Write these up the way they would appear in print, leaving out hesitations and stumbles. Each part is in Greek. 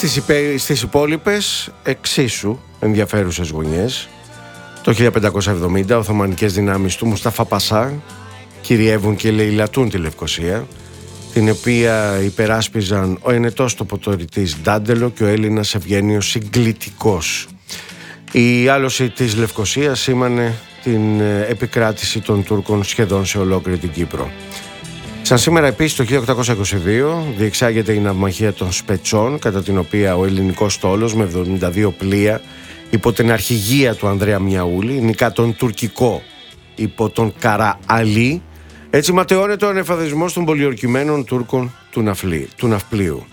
Στις υπόλοιπες εξίσου ενδιαφέρουσες γωνιές, το 1570 Οθωμανικές δυνάμεις του Μουσταφά Πασά κυριεύουν και λαιλατούν τη Λευκοσία, την οποία υπεράσπιζαν ο ενετός τοποτορητής Ντάντελο και ο Έλληνας Ευγένιος Συγκλητικός. Η άλωση της Λευκοσίας σήμανε την επικράτηση των Τούρκων σχεδόν σε ολόκληρη την Κύπρο. Σαν σήμερα επίσης το 1822 διεξάγεται η ναυμαχία των Σπετσών, κατά την οποία ο ελληνικός στόλος με 72 πλοία υπό την αρχηγία του Ανδρέα Μιαούλη νικά τον τουρκικό υπό τον Καρά Αλή. Έτσι ματαιώνεται ο ανεφαδισμός των πολιορκημένων Τούρκων του ναυπλίου.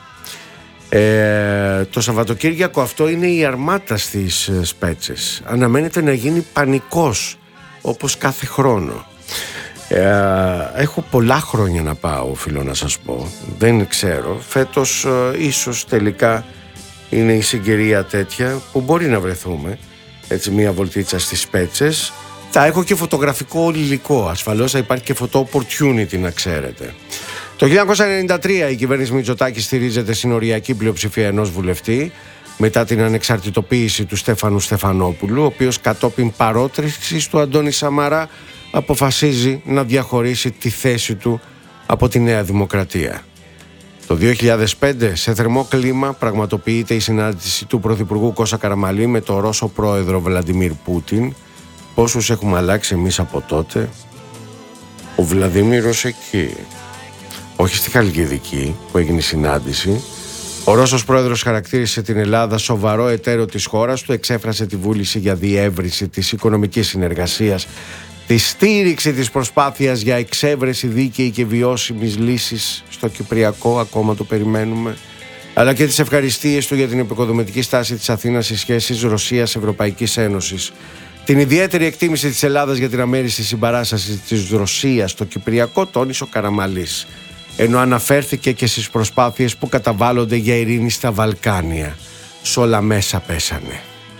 Το Σαββατοκύριακο αυτό είναι η αρμάτα στις Σπέτσες. Αναμένεται να γίνει πανικός όπως κάθε χρόνο. Έχω πολλά χρόνια να πάω, οφείλω να σας πω. Δεν ξέρω. Φέτος ίσως τελικά είναι η συγκυρία τέτοια που μπορεί να βρεθούμε έτσι μια βολτίτσα στις Σπέτσες. Θα έχω και φωτογραφικό υλικό. Ασφαλώς θα υπάρχει και photo opportunity, να ξέρετε. Το 1993 η κυβέρνηση Μητσοτάκη στηρίζεται συνοριακή πλειοψηφία ενός βουλευτή μετά την ανεξαρτητοποίηση του Στέφανου Στεφανόπουλου, ο οποίος κατόπιν παρότρινσης του Αντώνη Σαμαρά αποφασίζει να διαχωρίσει τη θέση του από τη Νέα Δημοκρατία. Το 2005 σε θερμό κλίμα πραγματοποιείται η συνάντηση του Πρωθυπουργού Κώστα Καραμανλή με τον Ρώσο πρόεδρο Βλαντιμίρ Πούτιν. Πόσους έχουμε αλλάξει εμείς από τότε? Ο Βλαντιμίρος εκεί, όχι στη Χαλκιδική που έγινε η συνάντηση. Ο Ρώσος πρόεδρος χαρακτήρισε την Ελλάδα σοβαρό εταίρο της χώρας του, εξέφρασε τη βούληση για διεύρυνση της οικονομικής συνεργασίας, τη στήριξη της προσπάθειας για εξέβρεση δίκαιη και βιώσιμης λύσης στο Κυπριακό, ακόμα το περιμένουμε, αλλά και τις ευχαριστίες του για την επικοδομητική στάση της Αθήνας στις σχέσεις Ρωσίας-Ευρωπαϊκής Ένωσης. Την ιδιαίτερη εκτίμηση της Ελλάδας για την αμέριστη συμπαράσταση της Ρωσίας στο Κυπριακό τόνισε ο Καραμανλής, ενώ αναφέρθηκε και στις προσπάθειες που καταβάλλονται για ειρήνη στα Βαλκάνια. Σ' όλα μέσα πέσανε.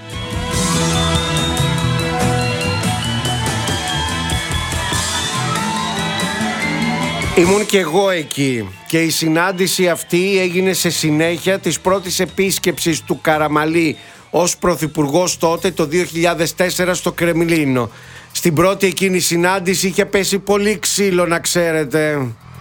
Ήμουν και εγώ εκεί και η συνάντηση αυτή έγινε σε συνέχεια της πρώτης επίσκεψης του Καραμανλή ως πρωθυπουργός τότε το 2004 στο Κρεμλίνο. Στην πρώτη εκείνη συνάντηση είχε πέσει πολύ ξύλο, να ξέρετε.